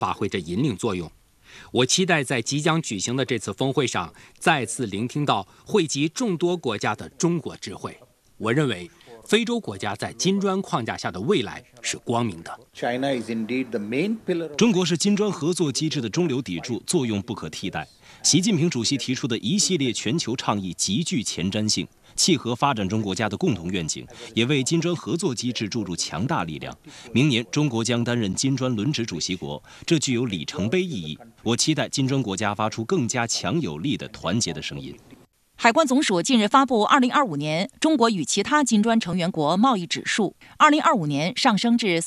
发挥着引领作用。我期待在即将举行的这次峰会上，再次聆听到汇集众多国家的中国智慧。我认为，非洲国家在金砖框架下的未来是光明的。 中国是金砖合作机制的中流砥柱，作用不可替代。习近平主席提出的一系列全球倡议极具前瞻性，契合发展中国家的共同愿景，也为金砖合作机制注入强大力量。明年，中国将担任金砖轮值主席国，这具有里程碑意义。我期待金砖国家发出更加强有力的团结的声音。 海关总署近日发布2025年中国与其他金砖成员国贸易指数，2025年上升至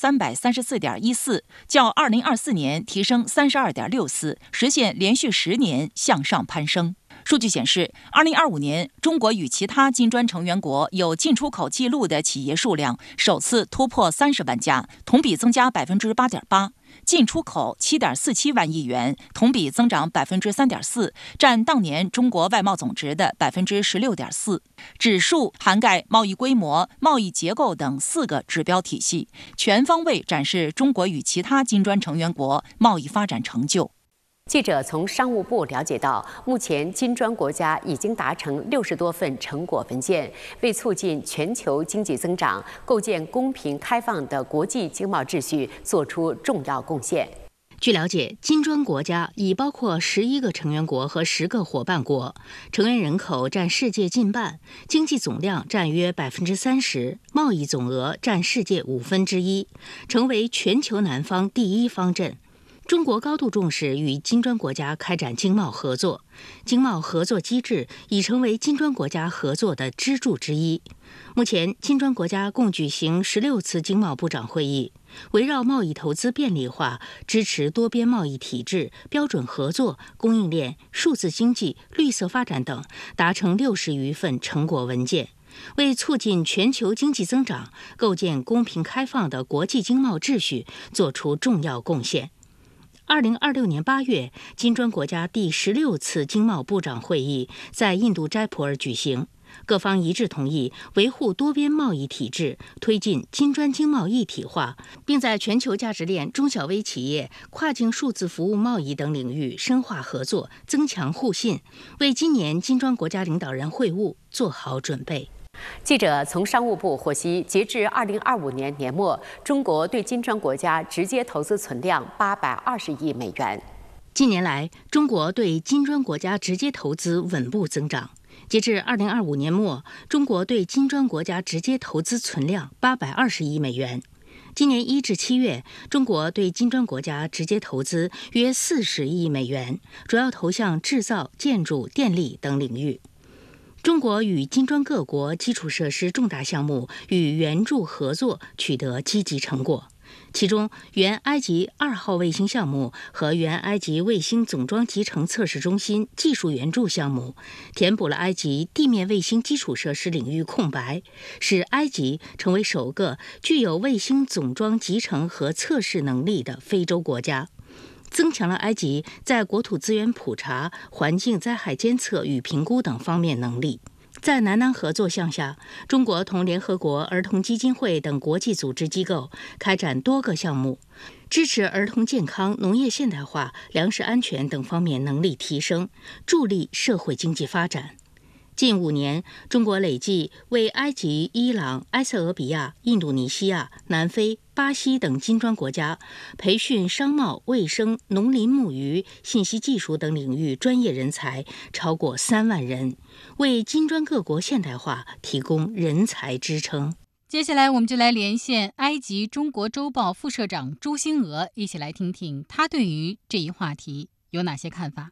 334.14，较2024年提升32.64，实现连续10年向上攀升。数据显示，2025年中国与其他金砖成员国有进出口记录的企业数量首次突破30万家，同比增加8.8%。进出口7.47万亿元，同比增长3.4%，占当年中国外贸总值的16.4%。指数涵盖贸易规模、贸易结构等4个指标体系，全方位展示中国与其他金砖成员国贸易发展成就。 记者从商务部了解到，目前金砖国家已经达成60多份成果文件，为促进全球经济增长、构建公平开放的国际经贸秩序做出重要贡献。 据了解，金砖国家已包括11个成员国和10个伙伴国，成员人口占世界近半，经济总量占约30%，贸易总额占世界1/5，成为全球南方第一方阵。中国高度重视与金砖国家开展经贸合作，经贸合作机制已成为金砖国家合作的支柱之一。目前，金砖国家共举行16次经贸部长会议，围绕贸易投资便利化、支持多边贸易体制、标准合作、供应链、数字经济、绿色发展等，达成60余份成果文件，为促进全球经济增长、构建公平开放的国际经贸秩序作出重要贡献。2026年8月，金砖国家第16次经贸部长会议在印度斋普尔举行，各方一致同意维护多边贸易体制，推进金砖经贸一体化，并在全球价值链、中小微企业、跨境数字服务贸易等领域深化合作，增强互信，为今年金砖国家领导人会晤做好准备。 记者从商务部获悉，截至2025年年末，中国对金砖国家直接投资存量820亿美元。 近年来，中国对金砖国家直接投资稳步增长。截至2025年末，中国对金砖国家直接投资存量820亿美元。今年1至7月，中国对金砖国家直接投资约40亿美元，主要投向制造、建筑、电力等领域。中国与金砖各国基础设施重大项目与援助合作取得积极成果，其中原埃及2号卫星项目和原埃及卫星总装集成测试中心技术援助项目，填补了埃及地面卫星基础设施领域空白，使埃及成为首个具有卫星总装集成和测试能力的非洲国家，增强了埃及在国土资源普查、环境灾害监测与评估等方面能力。在南南合作项下，中国同联合国儿童基金会等国际组织机构开展多个项目，支持儿童健康、农业现代化、粮食安全等方面能力提升，助力社会经济发展。近5年，中国累计为埃及、伊朗、埃塞俄比亚、印度尼西亚、南非、巴西等金砖国家培训商贸、卫生、农林牧渔、信息技术等领域专业人才超过3万人，为金砖各国现代化提供人才支撑。 接下来，我们就来连线埃及中国周报副社长朱星娥，一起来听听他对于这一话题有哪些看法。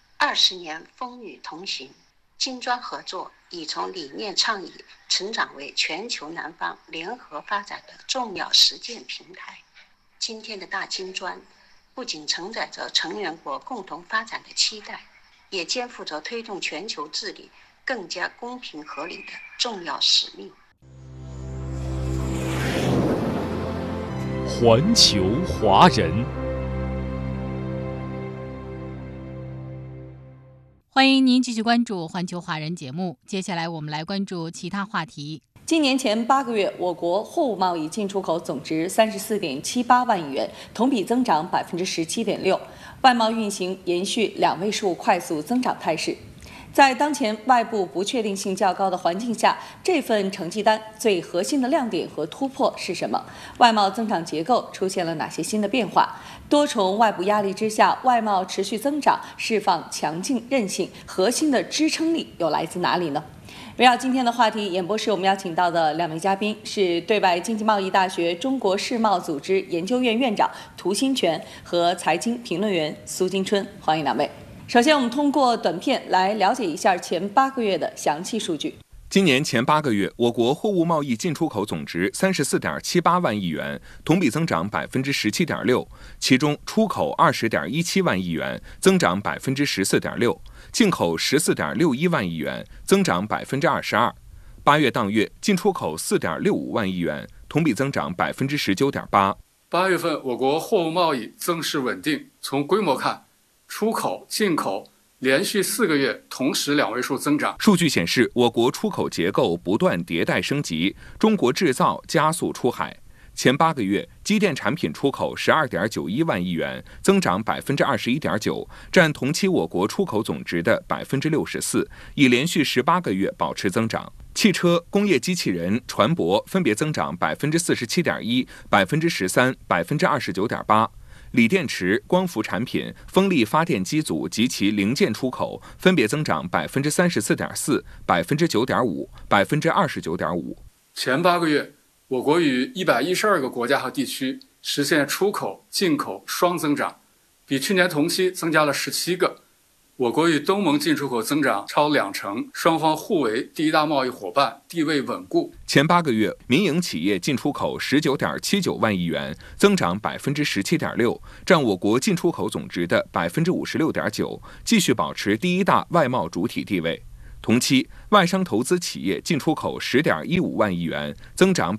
20年风雨同行，金砖合作已从理念倡议成长为全球南方联合发展的重要实践平台。今天的大金砖不仅承载着成员国共同发展的期待，也肩负着推动全球治理更加公平合理的重要使命。 环球华人， 欢迎您继续关注环球华人节目。接下来我们来关注其他话题。 今年前8个月，我国货物贸易进出口总值34.78万亿元，同比增长17.6%，外贸运行延续2位数快速增长态势。在当前外部不确定性较高的环境下，这份成绩单最核心的亮点和突破是什么？外贸增长结构出现了哪些新的变化？多重外部压力之下，外贸持续增长，释放强劲韧性，核心的支撑力又来自哪里呢？围绕今天的话题，演播室我们邀请到的2位嘉宾是对外经济贸易大学中国世贸组织研究院院长涂新全和财经评论员苏金春，欢迎2位。首先，我们通过短片来了解一下前8个月的详细数据。 今年前8个月，我国货物贸易进出口总值34.78万亿元，同比增长17.6%，其中出口20.17万亿元，增长14.6%，进口14.61万亿元，增长22%。8月当月进出口4.65万亿元，同比增长19.8%。 8月份，我国货物贸易增势稳定，从规模看，出口、进口连续4个月同时2位数增长。 数据显示，我国出口结构不断迭代升级，中国制造加速出海。前8个月，机电产品出口12.91万亿元，增长21.9%，占同期我国出口总值的64%，已连续18个月保持增长。汽车、工业机器人、船舶分别增长47.1%、13%、29.8%。锂电池、光伏产品、风力发电机组及其零件出口分别增长34.4%、9.5%、29.5%。 前8个月，我国与112个国家和地区实现出口、进口双增长，比去年同期增加了17个。我国与东盟进出口增长超20%，双方互为第1大贸易伙伴，地位稳固。 前8个月，民营企业进出口19.79万亿元，增长17.6%，占我国进出口总值的56.9%，继续保持第1大外贸主体地位。同期，外商投资企业进出口10.15万亿元，增长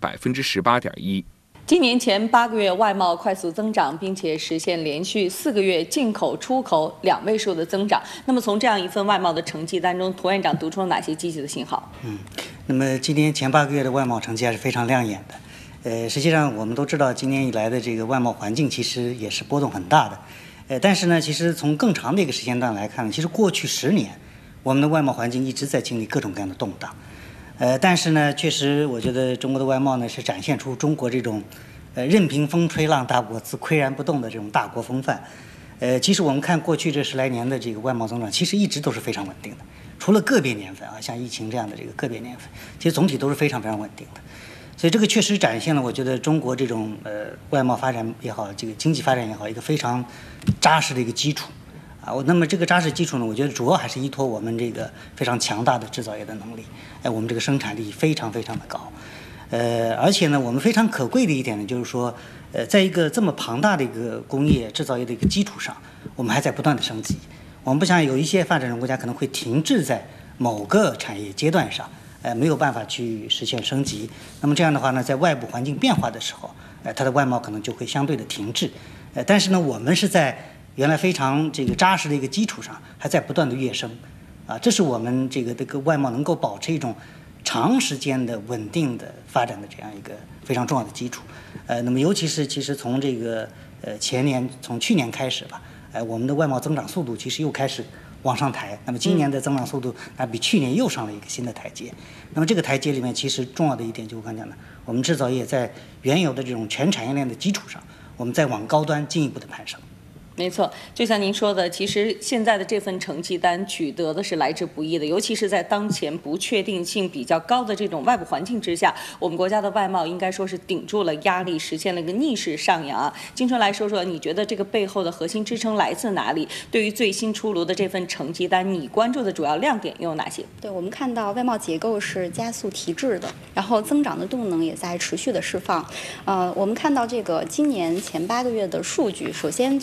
18.1%。 今年前8个月，外贸快速增长，并且实现连续4个月进口、出口2位数的增长。那么，从这样一份外贸的成绩单中，涂院长读出了哪些积极的信号？ 那么今年前8个月的外贸成绩还是非常亮眼的。实际上我们都知道，今年以来的这个外贸环境其实也是波动很大的。但是呢，其实从更长的一个时间段来看，其实过去10年，我们的外贸环境一直在经历各种各样的动荡。但是呢，确实我觉得中国的外贸呢是展现出中国这种任凭风吹浪打我自岿然不动的这种大国风范。其实我们看过去这10来年的这个外贸增长，其实一直都是非常稳定的，除了个别年份啊，像疫情这样的这个个别年份，其实总体都是非常非常稳定的。所以这个确实展现了我觉得中国这种外贸发展也好，这个经济发展也好，一个非常扎实的一个基础。那么这个扎实基础呢，我觉得主要还是依托我们这个非常强大的制造业的能力，我们这个生产力非常非常的高，而且呢，我们非常可贵的一点呢，就是说，在一个这么庞大的一个工业制造业的一个基础上，我们还在不断的升级。我们不像有一些发展中国家可能会停滞在某个产业阶段上，没有办法去实现升级。那么这样的话呢，在外部环境变化的时候，它的外贸可能就会相对的停滞。但是呢，我们是在原来非常这个扎实的一个基础上，还在不断的跃升，这是我们这个外贸能够保持一种长时间的稳定的发展的这样一个非常重要的基础。那么尤其是其实从这个从去年开始吧，我们的外贸增长速度其实又开始往上抬。那么今年的增长速度比去年又上了一个新的台阶。那么这个台阶里面，其实重要的一点就我刚才讲的，我们制造业在原有的这种全产业链的基础上，我们再往高端进一步的攀升。 没错，就像您说的，其实现在的这份成绩单取得的是来之不易的，尤其是在当前不确定性比较高的这种外部环境之下，我们国家的外贸应该说是顶住了压力，实现了一个逆势上扬。金春来说说，你觉得这个背后的核心支撑来自哪里？对于最新出炉的这份成绩单，你关注的主要亮点又有哪些？ 对，我们看到外贸结构是加速提质的，然后增长的动能也在持续的释放。我们看到这个今年前8个月的数据，首先就是我们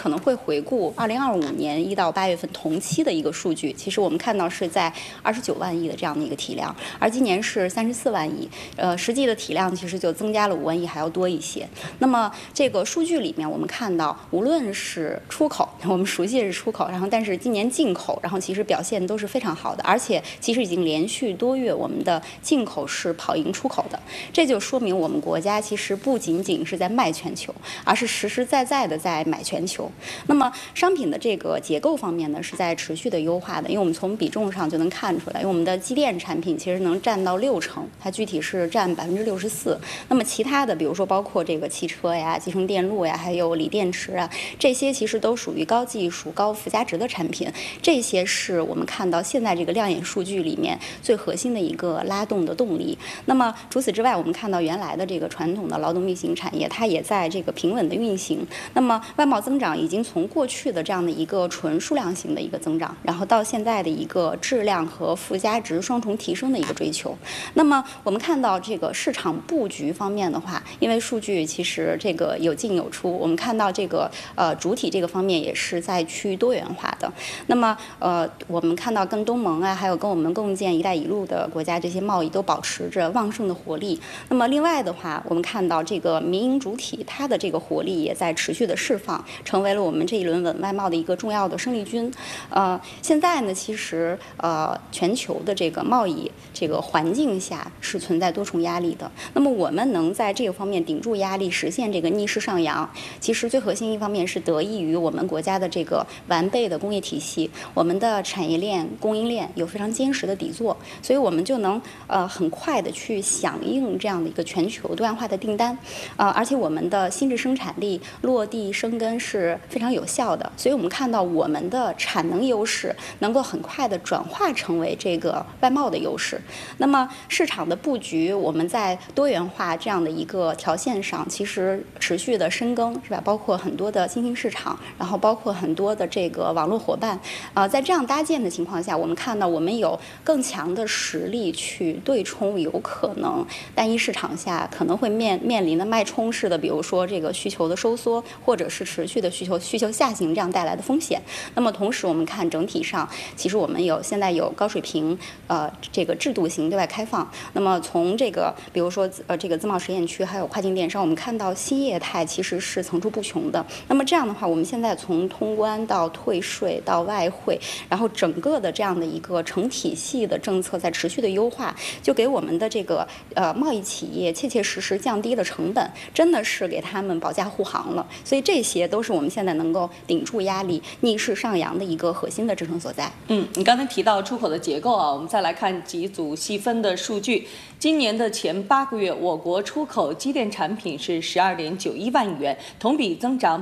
可能会回顾2025年1到8月份同期的一个数据，其实我们看到是在29万亿的这样的一个体量，而今年是34万亿，实际的体量其实就增加了5万亿还要多一些。那么这个数据里面我们看到，无论是出口，我们熟悉的是出口，然后但是今年进口，然后其实表现都是非常好的，而且其实已经连续多月我们的进口是跑赢出口的，这就说明我们国家其实不仅仅是在卖全球，而是实实在在的在买全球。那么商品的这个结构方面呢，是在持续的优化的，因为我们从比重上就能看出来，因为我们的机电产品其实能占到60%，它具体是占64%。那么其他的，比如说包括这个汽车呀、集成电路呀，还有锂电池啊，这些其实都属于高技术、高附加值的产品。这些是我们看到现在这个亮眼数据里面最核心的一个拉动的动力。那么除此之外，我们看到原来的这个传统的劳动密集型产业，它也在这个平稳的运行。那么外贸增长已经从过去的这样的一个纯数量型的一个增长，然后到现在的一个质量和附加值双重提升的一个追求。那么我们看到这个市场布局方面的话，因为数据其实这个有进有出，我们看到这个主体这个方面也是在趋于多元化的。那么我们看到跟东盟啊，还有跟我们共建“一带一路”的国家，这些贸易都保持着旺盛的活力。那么另外的话，我们看到这个民营主体它的这个活力也在持续的释放，成为了我们这一轮稳外贸的一个重要的生力军。现在呢，其实全球的这个贸易这个环境下是存在多重压力的。那么我们能在这个方面顶住压力，实现这个逆势上扬，其实最核心一方面是得益于我们国家的这个完备的工业体系，我们的产业链、供应链有非常坚实的底座，所以我们就能很快的去响应这样的一个全球多样化的订单，而且我们的新质生产力落地生根是非常有效的，所以我们看到我们的产能优势能够很快的转化成为这个外贸的优势。那么市场的布局，我们在多元化这样的一个条线上，其实持续的深耕，是吧？包括很多的新兴市场，然后包括很多的这个网络伙伴，在这样搭建的情况下，我们看到我们有更强的实力去对冲有可能单一市场下可能会面临的脉冲式的，比如说这个需求的收缩，或者是持续的需求下行这样带来的风险。那么同时我们看整体上，其实我们现在有高水平这个制度型对外开放。那么从这个比如说这个自贸实验区还有跨境电商，我们看到新业态其实是层出不穷的。那么这样的话，我们现在从通关到退税到外汇，然后整个的这样的一个成体系的政策在持续的优化，就给我们的这个贸易企业切切实实降低了成本，真的是给他们保驾护航了。所以这些都是我们现在能够顶住压力、逆势上扬的一个核心的支撑所在。 你刚才提到出口的结构啊，我们再来看几组细分的数据。今年的前8个月，我国出口机电产品是12.91万亿元，同比增长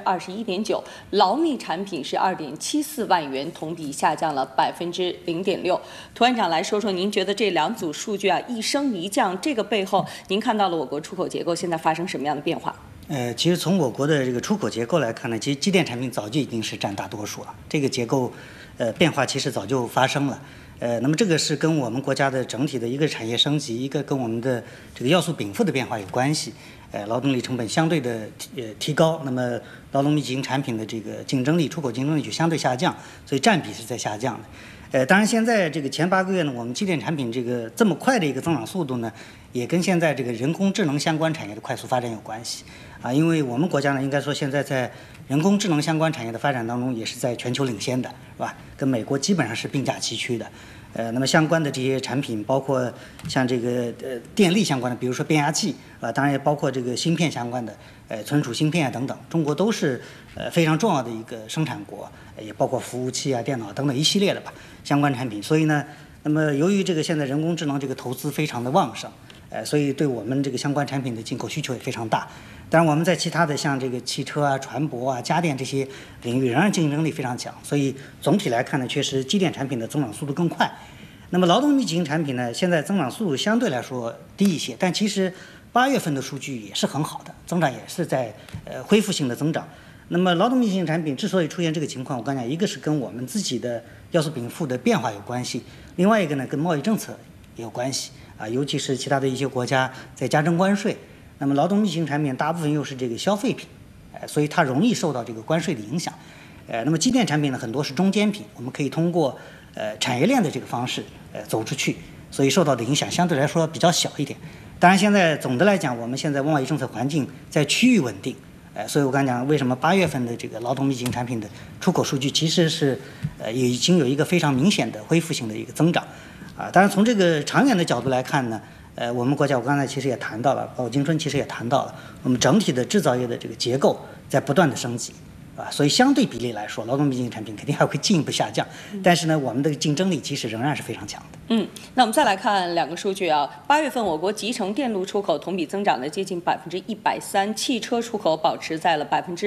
21.9%；劳密产品是2.74万元，同比下降了0.6%。涂院长来说说，您觉得这2组数据啊一升一降，这个背后您看到了我国出口结构现在发生什么样的变化？ 其实从我国的这个出口结构来看呢，其实机电产品早就已经是占大多数了，这个结构变化其实早就发生了。那么这个是跟我们国家的整体的一个产业升级，一个跟我们的这个要素禀赋的变化有关系。劳动力成本相对的提高，那么劳动密集型产品的这个竞争力、出口竞争力就相对下降，所以占比是在下降的。当然现在这个前8个月呢，我们机电产品这个这么快的一个增长速度呢，也跟现在这个人工智能相关产业的快速发展有关系啊。因为我们国家呢，应该说现在在人工智能相关产业的发展当中，也是在全球领先的，是吧？跟美国基本上是并驾齐驱的。那么相关的这些产品，包括像这个电力相关的，比如说变压器啊，当然也包括这个芯片相关的，存储芯片啊等等，中国都是非常重要的一个生产国，也包括服务器啊、电脑等等一系列的吧相关产品。所以呢，那么由于这个现在人工智能这个投资非常的旺盛，所以对我们这个相关产品的进口需求也非常大。当然我们在其他的像这个汽车啊、船舶啊、家电这些领域仍然竞争力非常强，所以总体来看呢，确实机电产品的增长速度更快。那么劳动密集型产品呢，现在增长速度相对来说低一些，但其实8月份的数据也是很好的，增长也是在恢复性的增长。那么劳动密集型产品之所以出现这个情况，我刚才讲，一个是跟我们自己的要素禀赋的变化有关系，另外一个呢跟贸易政策也有关系啊，尤其是其他的一些国家在加征关税。那么劳动密集型产品大部分又是这个消费品所以它容易受到这个关税的影响。那么机电产品呢，很多是中间品，我们可以通过产业链的这个方式走出去，所以受到的影响相对来说比较小一点。当然，现在总的来讲，我们现在贸易政策环境在趋于稳定。所以我刚才讲，为什么8月份的这个劳动密集型产品的出口数据其实是已经有一个非常明显的恢复性的一个增长当然，从这个长远的角度来看呢，我们国家我刚才其实也谈到了，包括金春其实也谈到了，我们整体的制造业的这个结构在不断的升级。所以相对比例来说，劳动密集型产品肯定还会进一步下降，但是呢，我们的竞争力其实仍然是非常强的。 那我们再来看2个数据啊，8月份我国集成电路出口同比增长了接近130%，汽车出口保持在了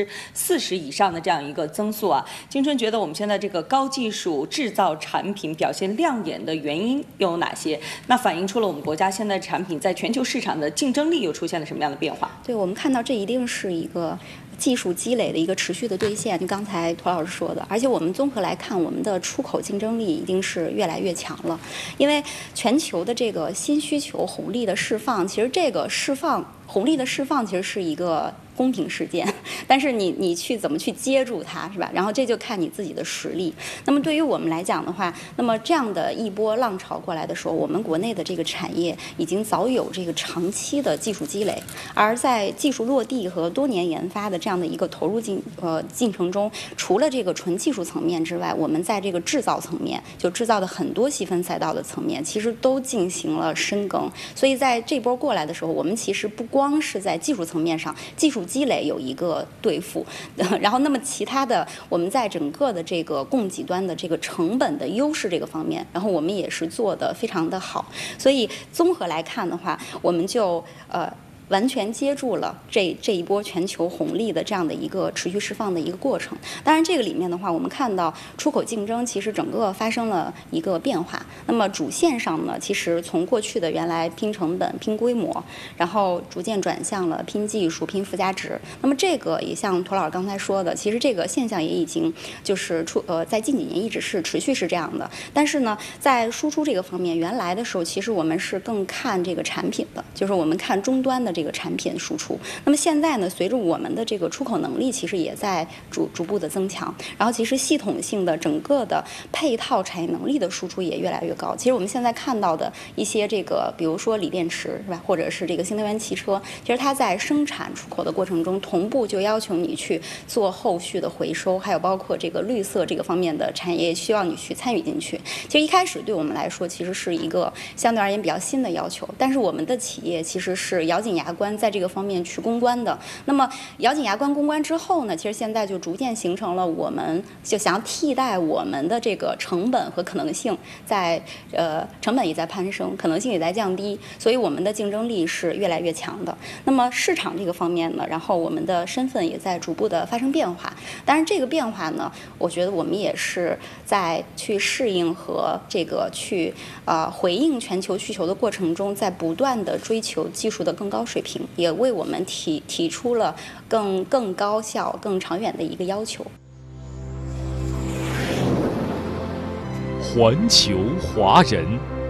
40%以上的这样一个增速啊。金春觉得我们现在这个高技术制造产品表现亮眼的原因有哪些？那反映出了我们国家现在产品在全球市场的竞争力又出现了什么样的变化？ 对，我们看到这一定是一个技术积累的一个持续的兑现，就刚才涂老师说的，而且我们综合来看，我们的出口竞争力一定是越来越强了，因为全球的这个新需求红利的释放，其实这个红利的释放其实是一个公平事件，但是你去怎么去接住它，是吧？然后这就看你自己的实力。那么对于我们来讲的话，那么这样的一波浪潮过来的时候，我们国内的这个产业已经早有这个长期的技术积累，而在技术落地和多年研发的这样的一个投入进程中，除了这个纯技术层面之外，我们在这个制造层面，就制造的很多细分赛道的层面，其实都进行了深耕。所以在这波过来的时候，我们其实不光是在技术层面上，技术积累有一个对付，然后那么其他的我们在整个的这个供给端的这个成本的优势这个方面，然后我们也是做得非常的好，所以综合来看的话，我们就完全接住了这一波全球红利的这样的一个持续释放的一个过程。当然，这个里面的话，我们看到出口竞争其实整个发生了一个变化。那么主线上呢，其实从过去的原来拼成本、拼规模，然后逐渐转向了拼技术、拼附加值。那么这个也像涂老师刚才说的，其实这个现象也已经就是在近几年一直是持续是这样的。但是呢，在输出这个方面，原来的时候其实我们是更看这个产品的，就是我们看终端的这个产品输出。那么现在呢，随着我们的这个出口能力其实也在逐步的增强，然后其实系统性的整个的配套产业能力的输出也越来越高。其实我们现在看到的一些这个，比如说锂电池是吧，或者是这个新能源汽车，其实它在生产出口的过程中，同步就要求你去做后续的回收，还有包括这个绿色这个方面的产业需要你去参与进去。其实一开始对我们来说，其实是一个相对而言比较新的要求，但是我们的企业其实是咬紧牙关在这个方面去攻关的。那么咬紧牙关攻关之后呢，其实现在就逐渐形成了我们就想要替代我们的这个成本和可能性在成本也在攀升，可能性也在降低，所以我们的竞争力是越来越强的。那么市场这个方面呢，然后我们的身份也在逐步的发生变化。当然这个变化呢，我觉得我们也是在去适应和这个去回应全球需求的过程中，在不断的追求技术的更高水平，也为我们提出了更高效、更长远的一个要求。 环球华人，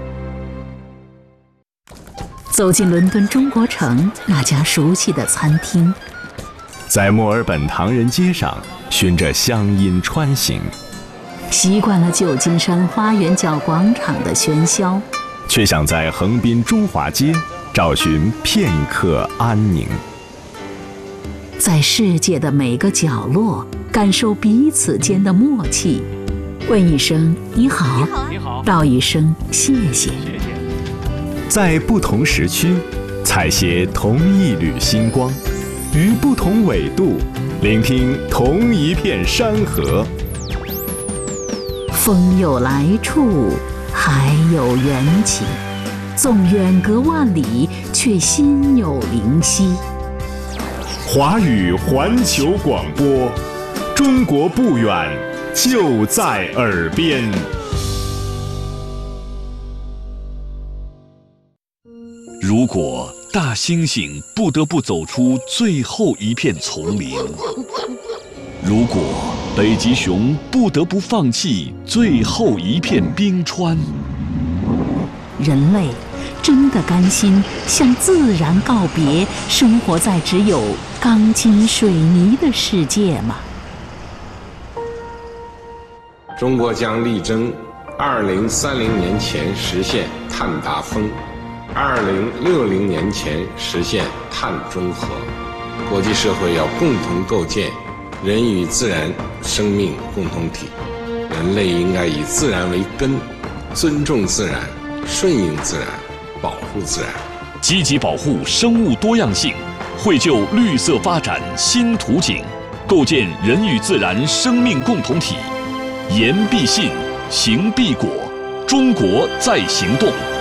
走进伦敦中国城那家熟悉的餐厅， 在墨尔本唐人街上循着乡音穿行， 习惯了旧金山花园角广场的喧嚣， 却想在横滨中华街找寻片刻安宁。 在世界的每个角落感受彼此间的默契，问一声你好，道一声谢谢。 在不同时区采撷同一缕星光，于不同纬度聆听同一片山河。 风有来处，海有缘起，纵远隔万里，却心有灵犀。 华语环球广播，中国不远，就在耳边。 如果大猩猩不得不走出最后一片丛林，如果北极熊不得不放弃最后一片冰川， 人类真的甘心向自然告别，生活在只有钢筋水泥的世界吗？ 中国将力争2030年前实现碳达峰，2060年前实现碳中和。国际社会要共同构建人与自然生命共同体，人类应该以自然为根，尊重自然，顺应自然，保护自然， 积极保护生物多样性，绘就绿色发展新图景，构建人与自然生命共同体。言必信，行必果，中国在行动。